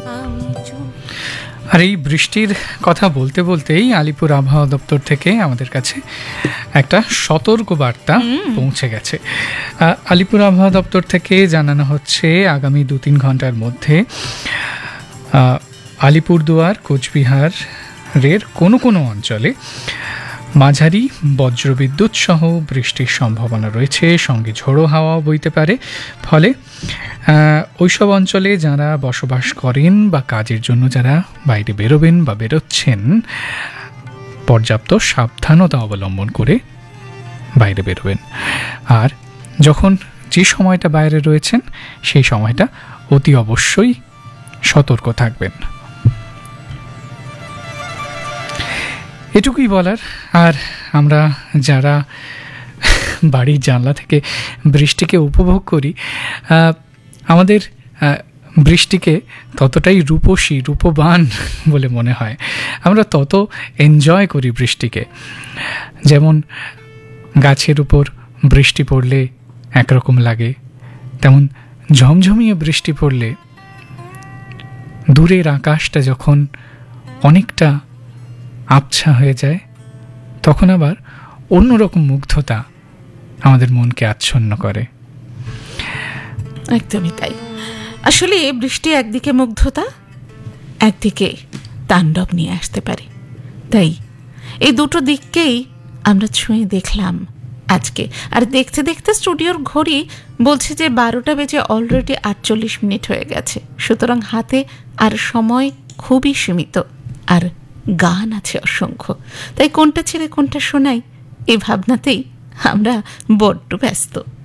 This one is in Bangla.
আর এই বৃষ্টির কথা বলতে বলতেই আলিপুর আবহাওয়া দপ্তর থেকে আমাদের কাছে একটা সতর্ক বার্তা পৌঁছে গেছে। আলিপুর আবহাওয়া দপ্তর থেকে জানানো হচ্ছে আগামী 2-3 ঘন্টার মধ্যে আলিপুরদুয়ার কোচবিহারের কোনো কোনো অঞ্চলে মাঝারি বজ্রবিদ্যুৎ সহ বৃষ্টির সম্ভাবনা রয়েছে, সঙ্গে ঝোড়ো হাওয়াও বইতে পারে। ফলে ওইসব অঞ্চলে যারা বসবাস করেন বা কাজের জন্য যারা বাইরে বেরোবেন বা বেরোচ্ছেন, পর্যাপ্ত সাবধানতা অবলম্বন করে বাইরে বেরোবেন। আর যখন যে সময়টা বাইরে রয়েছেন সেই সময়টা অতি অবশ্যই সতর্ক থাকবেন। এটুকুই বলার। আর আমরা যারা বাড়ির জানলা থেকে বৃষ্টিকে উপভোগ করি, আমাদের বৃষ্টিকে ততটাই রূপসী রূপবান বলে মনে হয়, আমরা তত এনজয় করি বৃষ্টিকে। যেমন গাছের উপর বৃষ্টি পড়লে একরকম লাগে, তেমন ঝমঝমিয়ে বৃষ্টি পড়লে দূরের আকাশটা যখন অনেকটা আবছা হয়ে যায়, তখন আবার অন্যরকম মুগ্ধতা আমাদের মনকে আচ্ছন্ন করে। একদমই তাই। আসলে বৃষ্টি একদিকে মুগ্ধতা, একদিকে তাণ্ডব নিয়ে আসতে পারে। তাই এই দুটো দিককেই আমরা ছুঁয়ে দেখলাম আজকে। আর দেখতে দেখতে স্টুডিওর ঘড়ি বলছে যে 12টা বেজে অলরেডি 48 মিনিট হয়ে গেছে। সুতরাং হাতে আর সময় খুবই সীমিত, আর গান আছে অসংখ্য। তাই কোনটা ছেড়ে কোনটা শোনাই এই ভাবনাতেই আমরা বড্ড ব্যস্ত।